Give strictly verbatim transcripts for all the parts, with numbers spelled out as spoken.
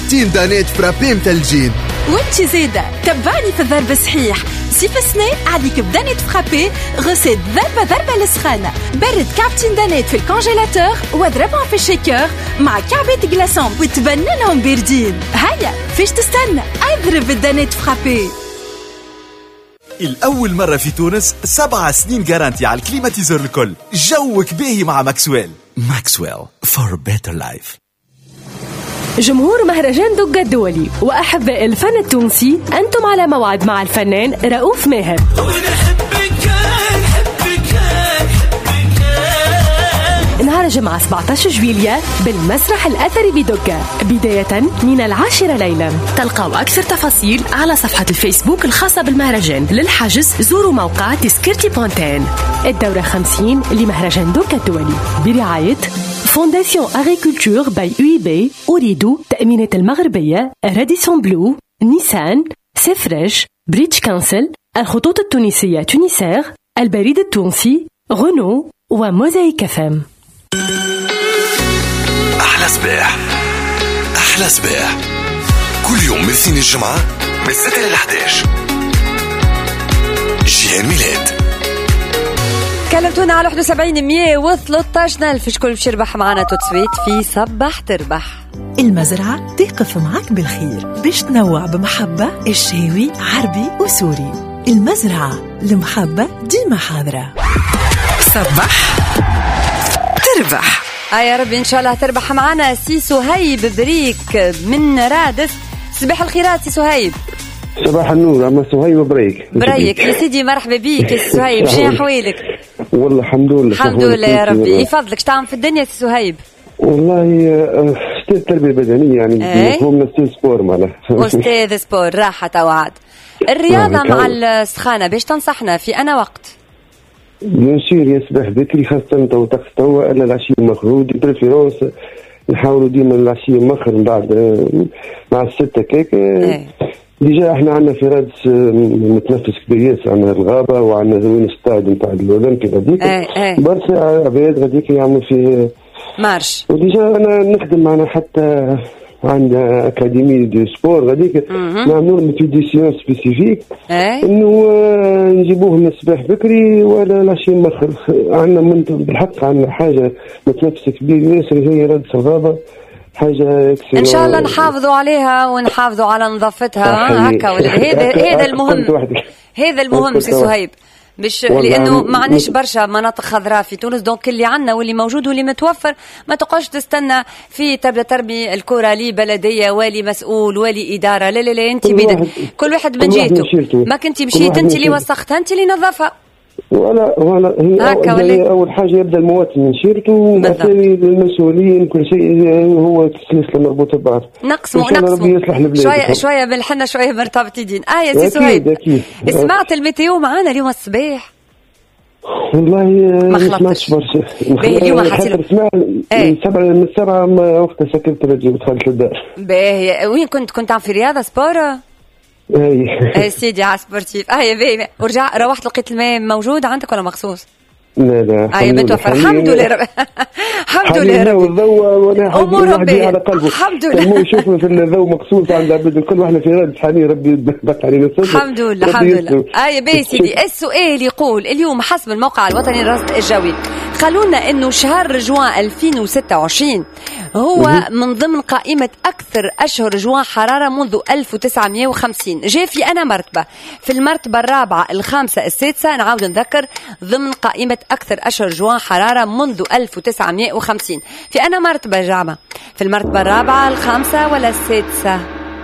كابتن دانيت فرابي متلجين. وانتي زيدة تبعني في الضرب صحيح. صيف سنة عليك بدانيت فرابي غسيل ضربة ضربة لسخانة. برد كابتن دانيت في الكونجيلاتور واضربهم في الشيكر مع كعبة جلاسون وتبننهم باردين. هيا فيش تستنى اضرب بالدانيت فرابي. الأول مرة في تونس سبع سنين جارانتي على الكليماتيزور الكل. جوك باهي مع ماكسويل. ماكسويل for better life. جمهور مهرجان دقة الدولي وأحباء الفن التونسي، أنتم على موعد مع الفنان رؤوف ماهر. نهار الجمعة سبعة عشر جويلية بالمسرح الأثري بدقة، بداية من العاشرة ليلا. تلقوا أكثر تفاصيل على صفحة الفيسبوك الخاصة بالمهرجان. للحجز زوروا موقع تذكرتي بونتين. الدورة خمسين لمهرجان دقة الدولي برعاية فونداسيون أغريكولتور باي يو إي بي، أريدو تأمينات المغربية، راديسون بلو، نيسان، سيفريش، بريتش كانسل، الخطوط التونسية تونيسير، البريد التونسي، غنو وموزايك فام. أحلى صباح أحلى صباح كل يوم من الاثنين الجمعة من ستة إلى إحدى عشر. جيان ميلاد. كلمتونا على واحد وسبعين مية وثلاثة عشر ألف. شكون باش يربح معنا توتسويت في صباح تربح؟ المزرعة تقف معك بالخير باش تنوع بمحبة الشاوي عربي وسوري. المزرعة المحبة ديما حاضرة. صباح تربح. آه يا ربي إن شاء الله تربح معنا. سي سهيب بريك من رادس. صباح الخيرات سي سهيب. صباح النور. أما سهيب بريك بريك يا سيدي. مرحبا بيك يا سهيب. شنو أحوالك؟ والله الحمد لله الحمد لله يا ربي. يفضلك تعمل في الدنيا سي سهيب؟ والله أستاذ تربية بدنية يعني مفهومنا أستاذ سبور معنا. أستاذ سبور راحة وعد. الرياضة مع السخانة باش تنصحنا في أنا وقت؟ بيانسير يسبح بكري خاصة تو طقس توا إلا العشية مخرود بريفيرونس نحاولوا ديما العشية مخر من بعد مع الستة كيك. ديجا احنا عندنا في رادس متنفس كبير ياسر، عندنا الغابة وعندنا زوين ستاد نتاع الأولمبي غاديك برشا عباد غاديك يعملوا فيه مارش. وديجا أنا نخدم معنا حتى عندنا أكاديمي دي سبور غاديك نعملوا ميتوديسيون سبيسيفيك إنه نجيبوهم الصباح بكري ولا العشية مخر. عندنا من بالحق عندنا حاجة متنفس كبير ياسر هي رادس الغابة، حاجة إن شاء الله نحافظوا عليها ونحافظوا على نظافتها هكا. هذا هذا المهم. هذا المهم سي سهيب مش لأنه ما عندناش برشا مناطق خضراء في تونس. دونك اللي عندنا واللي موجود واللي متوفر ما تقعدش تستنى في تبدأ ترمي الكرة لي بلدية والي مسؤول والي إدارة. لا لا لا أنت بيدك كل واحد من جهته. ما كنتي مشيت أنت اللي وسختها أنت اللي نظفها. ولا ولا هي أول حاجة يبدأ المواطن من شيرته وبالتالي المسؤولين كل شيء هو سلسلة مربوطة ببعض. نقسموا نقسموا شوية شوية بالحنة شوية مرتبطين. آه يا سي سهيب سمعت الميتيو معانا اليوم الصباح؟ والله ما خلطتش برشا. اليوم حسيت من سبعة من سبعة وقت سكرت رجلي ودخلت للدار. باهي وين كنت كنت عم في رياضة سبور؟ اي اي سيدي على سبورتيف. اه يا بيبي ورجع روحت لقيت الماء موجود عندك ولا مخصوص؟ لا لا اه يا متوفر الحمد لله رب. الحمد لله رب. والضوء وانا امور ربي على قلبه الحمد لله. مو شوفنا في الضوء مقصوص عند عبد كل واحنا في راد حالي ربي يبارك علينا. الحمد لله الحمد لله. اه يا بيبي سيدي السؤال يقول اليوم حسب الموقع الوطني للرصد الجوي قالوا لنا انه شهر جوان ألفين وستة وعشرين هو من ضمن قائمة أكثر أشهر جوان حرارة منذ ألف وتسعمائة وخمسين. جاء في أنا مرتبة في المرتبة الرابعة الخامسة السادسة. نعاود نذكر ضمن قائمة أكثر أشهر جوان حرارة منذ ألف وتسعمائة وخمسين. في أنا مرتبة جامعة في المرتبة الرابعة الخامسة ولا السادسة؟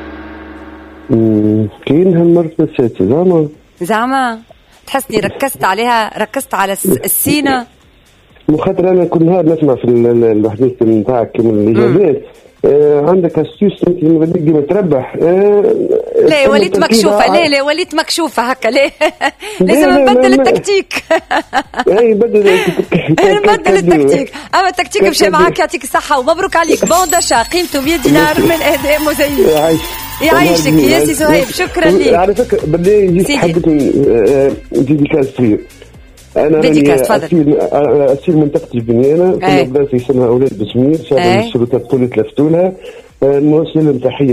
كاين هالمرتبة السادسة زعما زعما تحسني ركزت عليها ركزت على السينة. مخاطر أنا كل نهار نسمع في الوحدات نتاعك من الإجابات آه عندك أستيوس أنت غاديك ديما تربح. آه لا وليت مكشوفة. لا لا وليت مكشوفة هكا. لا لازم نبدل التكتيك. أي بدل نبدل التكتيك. أما التكتيك مشى معاك يعطيك الصحة ومبروك عليك. بون داشا قيمته مية دينار من أداء مزيف. يعيشك يا سي سهيب. شكرا لك. على فكرة بالله جيت حبيت ديديكاس صغير. أنا أسير أسير منطقة البنيانة كنا بدأت في سنة أولاد بسمير شباب الشرطة تقول تلفتوا لها نوصل لهم تحية